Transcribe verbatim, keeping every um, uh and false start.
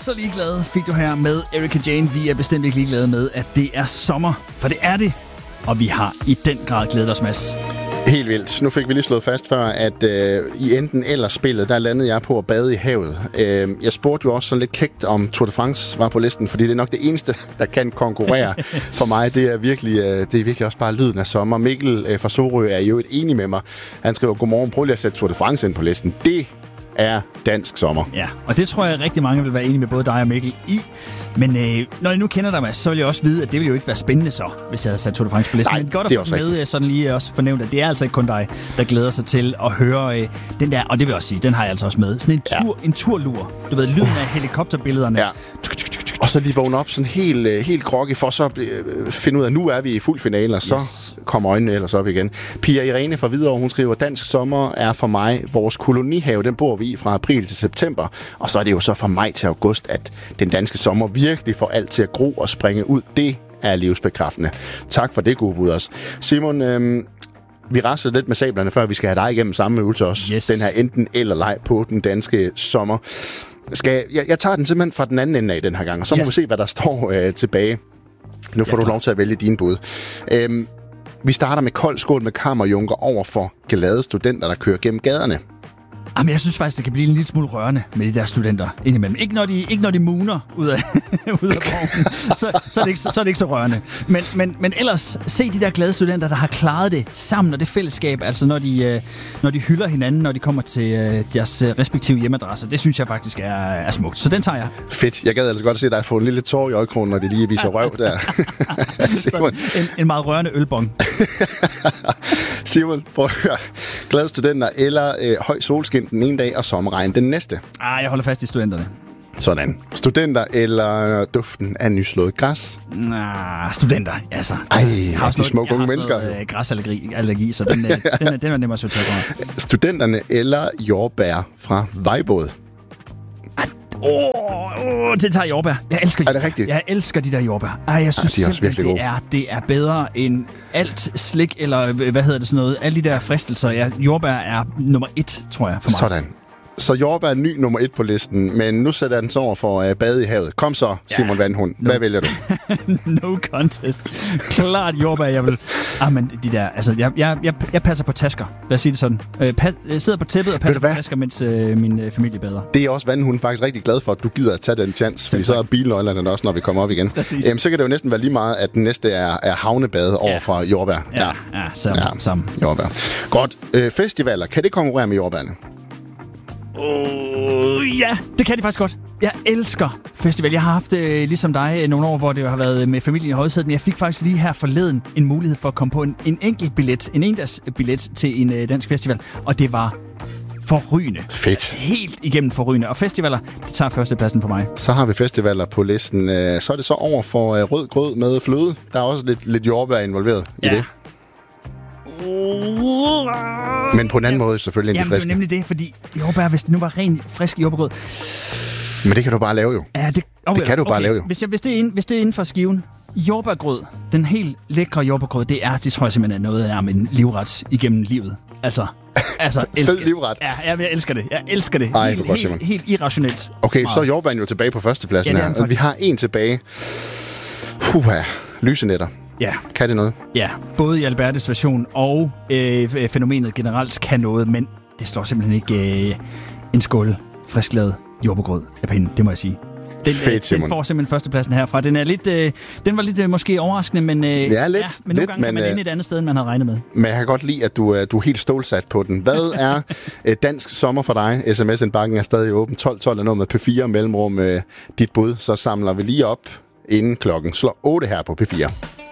så ligeglad fik du her med Erika Jane. Vi er bestemt ikke ligeglade med, at det er sommer, for det er det. Og vi har i den grad glædet os, Mads. Helt vildt. Nu fik vi lige slået fast før, at øh, i enten eller spillet, der landede jeg på at bade i havet. Øh, jeg spurgte jo også sådan lidt kægt, om Tour de France var på listen, fordi det er nok det eneste, der kan konkurrere for mig. Det er virkelig, øh, det er virkelig også bare lyden af sommer. Mikkel øh, fra Sorø er jo et enig med mig. Han skriver, godmorgen, prøv lige at sætte Tour de France ind på listen. Det er dansk sommer. Ja, og det tror jeg rigtig mange vil være enige med både dig og Mikkel i. Men øh, når jeg nu kender dig, Mads, så vil jeg også vide, at det vil jo ikke være spændende så, hvis jeg havde sat Tour de France på listen. Nej, men godt at få med, sådan lige også fornævnt, at det er altså ikke kun dig, der glæder sig til at høre øh, den der, og det vil jeg også sige, den har jeg altså også med. Sådan en, tur, ja. en turlur. Du ved, lyden af helikopterbillederne. Ja. Og så lige vågne op sådan helt, helt groggy, for så øh, finde ud af, at nu er vi i fuld finale, og så yes. kommer øjnene ellers op igen. Pia Irene fra Hvidovre, hun skriver, dansk sommer er for mig vores kolonihave. Den bor vi i fra april til september. Og så er det jo så fra maj til august, at den danske sommer virkelig får alt til at gro og springe ud. Det er livsbekræftende. Tak for det, gode bud også. Simon, øh, vi raslede lidt med sablerne, før vi skal have dig igennem samme øvelse også. Yes. Den her enten eller leg på den danske sommer. Skal, jeg, jeg tager den simpelthen fra den anden ende af den her gang, og så må yes. vi se, hvad der står øh, tilbage. Nu får ja, du lov til at vælge dine bud. Øhm, vi starter med kold skål med kammerjunker over for glade studenter, der kører gennem gaderne. Jamen, jeg synes faktisk, det kan blive en lille smule rørende med de der studenter indimellem. Ikke når de, ikke når de muner ud af, ud af vognen, så, så, er det ikke, så, så er det ikke så rørende. Men, men, men ellers, se de der glade studenter, der har klaret det sammen, og det fællesskab, altså når de, når de hylder hinanden, når de kommer til deres respektive hjemmeadresser. Det synes jeg faktisk er, er smukt. Så den tager jeg. Fedt. Jeg gad altså godt at se dig få en lille tår i øjekronen, når de lige viser røv der. Simon. En, en meget rørende ølbong. Simon, prøv at høre. Glade studenter eller øh, høj solskin den ene dag og sommerregn den næste. Ah, jeg holder fast i studenterne. Sådan. Studenter eller duften af nyslået græs? Ah, studenter, altså. Ej, har de smukke unge mennesker. Jeg har sådan græsallergi, allergi, så den, den, er, den er nemmere at sortere på. Studenterne eller jordbær fra Vejbåd? Åh, oh, oh, det tager jordbær. Jeg elsker jordbær. Er det rigtigt? Jeg elsker de der jordbær. Ej, jeg synes ja, de er simpelthen, det er, det er bedre end alt slik, eller hvad hedder det sådan noget. Alle de der fristelser. Ja, jordbær er nummer et, tror jeg, for mig. Sådan. Så jordbær er ny nummer et på listen, men nu sætter den så over for uh, bade i havet. Kom så, Simon ja, Vandhund. Hvad no. vælger du? No contest. Klart jordbær, jeg vil... Ah, men de der... Altså, jeg, jeg, jeg, jeg passer på tasker. Lad os sige det sådan. Jeg, pas, jeg sidder på tæppet og passer på tasker, mens øh, min øh, familie bader. Det er også Vandhund faktisk rigtig glad for, at du gider at tage den chance, fordi så er bilnøglerne også, når vi kommer op igen. Jamen, så kan det jo næsten være lige meget, at den næste er, er havnebade over ja. for jordbær. Ja, ja, ja sammen. Ja, sammen. Jordbær. Godt. Øh, festivaler, kan det konkurrere med jordbærne? Uh, ja, det kan de faktisk godt. Jeg elsker festival. Jeg har haft øh, ligesom dig nogle år, hvor det har været med familien i højsædet, men jeg fik faktisk lige her forleden en mulighed for at komme på en, en enkelt billet, en endags billet til en øh, dansk festival, og det var forrygende. Fedt. Helt igennem forrygende. Og festivaler, det tager førstepladsen for mig. Så har vi festivaler på listen. Så er det så over for rød grød med fløde. Der er også lidt, lidt jordbær involveret ja. i det. Men på en anden ja. måde selvfølgelig end de friske. Jamen, det er nemlig det, fordi jordbær, hvis det nu var ren frisk jordbærgrød. Men det kan du bare lave jo. Ja, det, okay, det kan du okay. bare lave jo. Hvis, jeg, hvis, det er ind, hvis det er inden for skiven, jordbærgrød, den helt lækre jordbærgrød, det er, det tror jeg simpelthen er noget af en livret igennem livet. Altså, altså elsker fed livret. Ja, jeg, jeg elsker det. Jeg elsker det. Ej, helt, helt, helt irrationelt. Okay, meget. Så er jordbæren jo tilbage på førstepladsen ja, her. Vi har en tilbage. Puha, lysenetter. Ja. Kan det noget? Ja, både i Albertes version og øh, fænomenet generelt kan noget, men det slår simpelthen ikke øh, en skål frisklavet jordbærgrød af pinden, det må jeg sige. Den, Fedt, øh, den får simpelthen førstepladsen herfra. Den er lidt, øh, den var lidt øh, måske overraskende, men, øh, ja, lidt, ja, men nogle lidt, gange men, kan man ende et andet sted, end man havde regnet med. Men jeg kan godt lide, at du, du er helt stålsat på den. Hvad er øh, dansk sommer for dig? S M S-indbakken er stadig åben. tolv tolv er nummer P fire mellemrum øh, dit bud. Så samler vi lige op, inden klokken slår otte her på P fire.